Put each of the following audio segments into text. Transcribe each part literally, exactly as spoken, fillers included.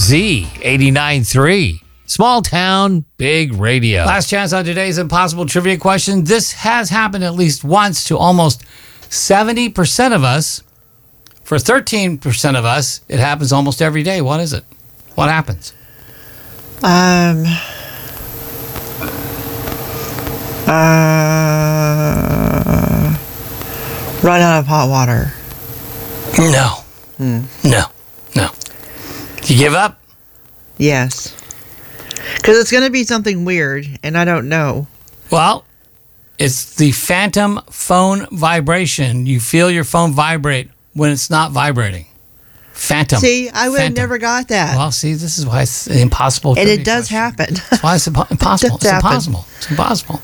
Z eighty-nine point three. Small town, big radio. Last chance on today's impossible trivia question. This has happened at least once to almost seventy percent of us. For thirteen percent of us, it happens almost every day. What is it? What happens? Um. Uh. Run out of hot water. No. Hmm. No. No. You give up? Yes. Because it's going to be something weird, and I don't know. Well, it's the phantom phone vibration. You feel your phone vibrate when it's not vibrating. Phantom. See, I would have Phantom. never got that. Well, see, this is why it's impossible. And trivia it does question. happen. That's why it's impo- impossible. It It's does happen. impossible. It's impossible.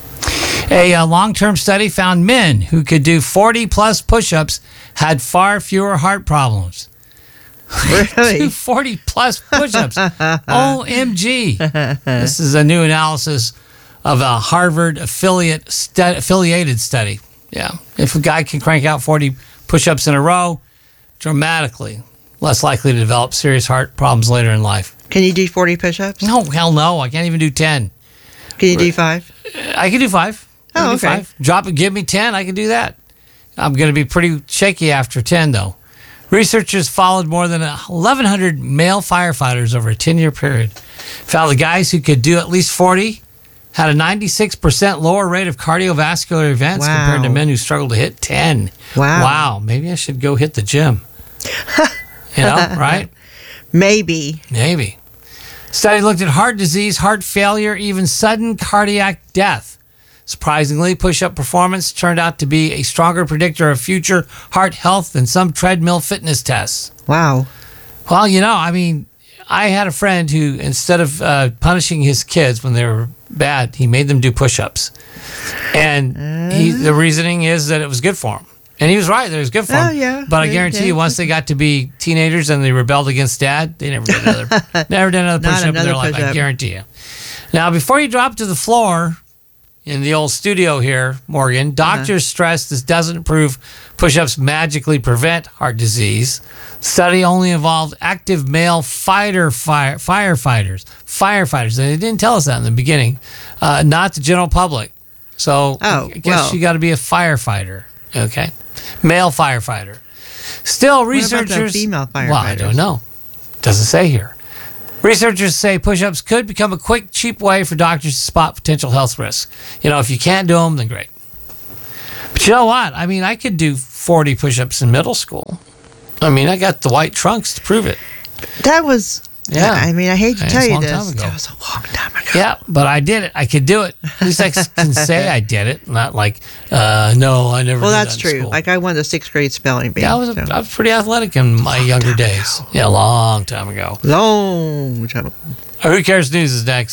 A uh, long-term study found men who could do forty plus push-ups had far fewer heart problems. Really? Do forty plus push-ups. O M G. This is a new analysis of a Harvard affiliate stu- affiliated study. Yeah. If a guy can crank out forty push-ups in a row, dramatically less likely to develop serious heart problems later in life. Can you do forty push-ups? No, hell no. I can't even do ten. Can you do five? I can do five. I can Oh, do okay. five. Drop it, give me ten. I can do that. I'm going to be pretty shaky after ten, though. Researchers followed more than eleven hundred male firefighters over a ten-year period. Found the guys who could do at least forty had a ninety-six percent lower rate of cardiovascular events Wow. compared to men who struggled to hit ten. Wow. Wow. Maybe I should go hit the gym. You know, right? Maybe. Maybe. Study looked at heart disease, heart failure, even sudden cardiac death. Surprisingly, push-up performance turned out to be a stronger predictor of future heart health than some treadmill fitness tests. Wow. Well, you know, I mean, I had a friend who, instead of uh, punishing his kids when they were bad, he made them do push-ups. And he, the reasoning is that it was good for them. And he was right, that it was good for Oh, them. yeah. But I Yeah, guarantee yeah. you, once they got to be teenagers and they rebelled against dad, they never did another, never did another Not push-up in their another life, I push-up. guarantee you. Now, before you drop to the floor in the old studio here, Morgan, doctors stress this doesn't prove push-ups magically prevent heart disease. Study only involved active male fighter fire, firefighters, firefighters. And they didn't tell us that in the beginning, uh, not the general public. So Oh, I guess well. you got to be a firefighter, okay? Male firefighter. Still, about the researchers... female Well, I firefighters? don't know. Doesn't say here. Researchers say push-ups could become a quick, cheap way for doctors to spot potential health risks. You know, if you can't do them, then great. But you know what? I mean, I could do forty push-ups in middle school. I mean, I got the white trunks to prove it. That was... Yeah. I mean, I hate to Yeah, tell it's a you long this. time ago. That was a long time ago. Yeah, but I did it. I could do it. At least I can say I did it. Not like, uh, no, I never Well, did that's that in true. school. Like, I won the sixth grade spelling bee. Yeah, I was, a, so. I was pretty athletic in my younger days. Yeah, a long time ago. Long time ago. Who Cares News is next.